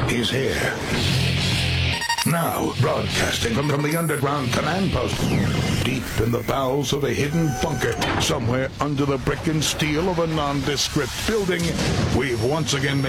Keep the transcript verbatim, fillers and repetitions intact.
is here. Now, broadcasting from, from the underground command post, deep in the bowels of a hidden bunker, somewhere under the brick and steel of a nondescript building, we've once again made